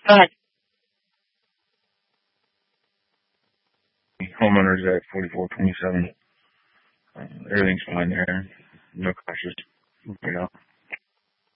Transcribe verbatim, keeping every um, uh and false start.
Go ahead. Homeowners at forty-four twenty-seven. Uh, everything's fine there. No crashes. You know.